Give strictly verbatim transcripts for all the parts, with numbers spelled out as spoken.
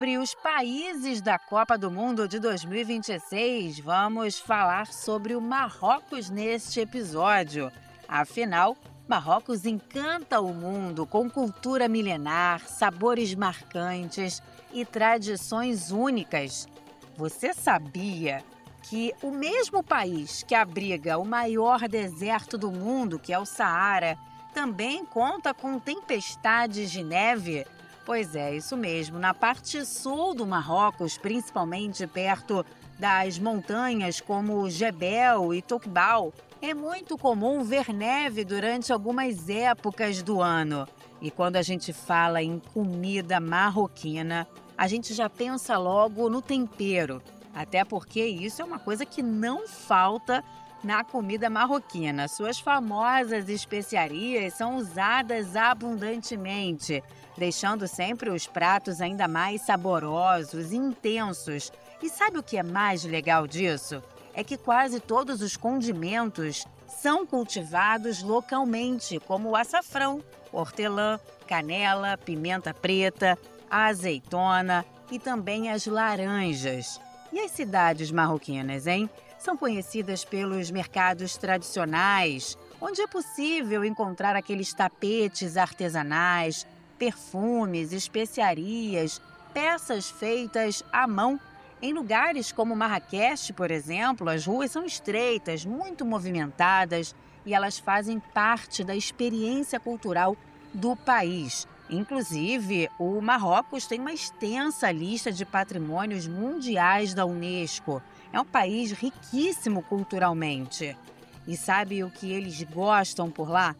sobre os países da Copa do Mundo de dois mil e vinte e seis, vamos falar sobre o Marrocos neste episódio. Afinal, Marrocos encanta o mundo com cultura milenar, sabores marcantes e tradições únicas. Você sabia que o mesmo país que abriga o maior deserto do mundo, que é o Saara, também conta com tempestades de neve? Pois é, isso mesmo. Na parte sul do Marrocos, principalmente perto das montanhas como Jebel e Toubkal, é muito comum ver neve durante algumas épocas do ano. E quando a gente fala em comida marroquina, a gente já pensa logo no tempero. Até porque isso é uma coisa que não falta na comida marroquina. Suas famosas especiarias são usadas abundantemente, deixando sempre os pratos ainda mais saborosos e intensos. E sabe o que é mais legal disso? É que quase todos os condimentos são cultivados localmente, como o açafrão, hortelã, canela, pimenta preta, a azeitona e também as laranjas. E as cidades marroquinas, hein? São conhecidas pelos mercados tradicionais, onde é possível encontrar aqueles tapetes artesanais, perfumes, especiarias, peças feitas à mão. Em lugares como Marrakech, por exemplo, as ruas são estreitas, muito movimentadas e elas fazem parte da experiência cultural do país. Inclusive, o Marrocos tem uma extensa lista de patrimônios mundiais da Unesco. É um país riquíssimo culturalmente. E sabe o que eles gostam por lá?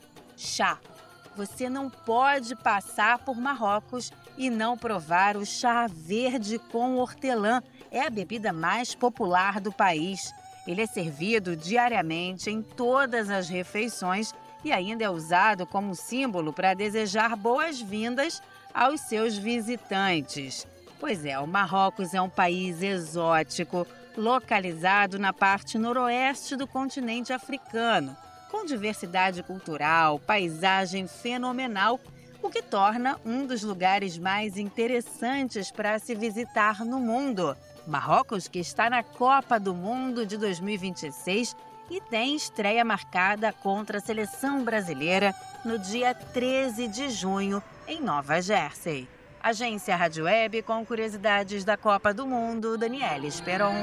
Chá. Você não pode passar por Marrocos e não provar o chá verde com hortelã. É a bebida mais popular do país. Ele é servido diariamente em todas as refeições e ainda é usado como símbolo para desejar boas-vindas aos seus visitantes. Pois é, o Marrocos é um país exótico, localizado na parte noroeste do continente africano, com diversidade cultural, paisagem fenomenal, o que torna um dos lugares mais interessantes para se visitar no mundo. Marrocos, que está na Copa do Mundo de dois mil e vinte e seis e tem estreia marcada contra a seleção brasileira no dia treze de junho, em Nova Jersey. Agência Rádio Web com curiosidades da Copa do Mundo, Daniela Esperon.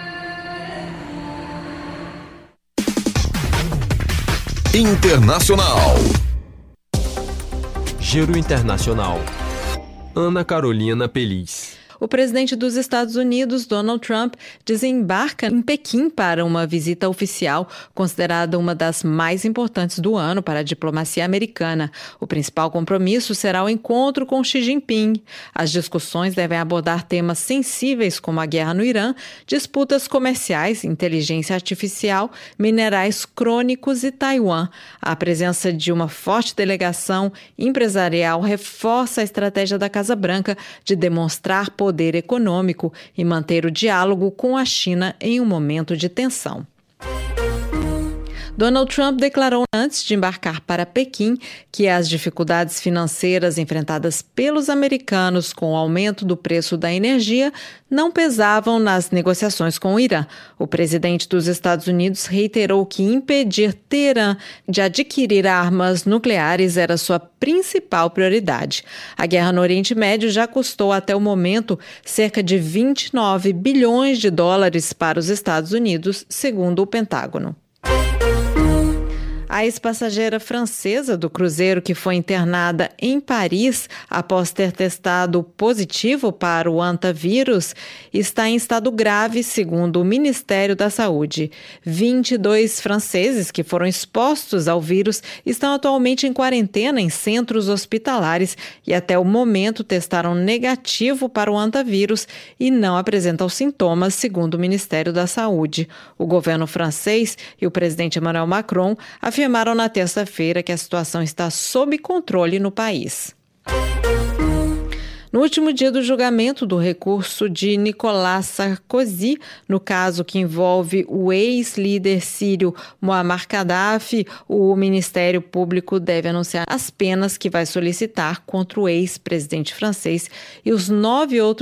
Internacional. Giro Internacional. Ana Carolina Peliz. O presidente dos Estados Unidos, Donald Trump, desembarca em Pequim para uma visita oficial, considerada uma das mais importantes do ano para a diplomacia americana. O principal compromisso será o encontro com Xi Jinping. As discussões devem abordar temas sensíveis como a guerra no Irã, disputas comerciais, inteligência artificial, minerais crônicos e Taiwan. A presença de uma forte delegação empresarial reforça a estratégia da Casa Branca de demonstrar poder poder econômico e manter o diálogo com a China em um momento de tensão. Donald Trump declarou antes de embarcar para Pequim que as dificuldades financeiras enfrentadas pelos americanos com o aumento do preço da energia não pesavam nas negociações com o Irã. O presidente dos Estados Unidos reiterou que impedir Teherã de adquirir armas nucleares era sua principal prioridade. A guerra no Oriente Médio já custou até o momento cerca de vinte e nove bilhões de dólares para os Estados Unidos, segundo o Pentágono. A ex-passageira francesa do cruzeiro que foi internada em Paris após ter testado positivo para o hantavírus está em estado grave, segundo o Ministério da Saúde. vinte e dois franceses que foram expostos ao vírus estão atualmente em quarentena em centros hospitalares e até o momento testaram negativo para o hantavírus e não apresentam sintomas, segundo o Ministério da Saúde. O governo francês e o presidente Emmanuel Macron afirmaram afirmaram na terça-feira que a situação está sob controle no país. No último dia do julgamento do recurso de Nicolas Sarkozy, no caso que envolve o ex-líder sírio Muammar Gaddafi, o Ministério Público deve anunciar as penas que vai solicitar contra o ex-presidente francês e os nove outros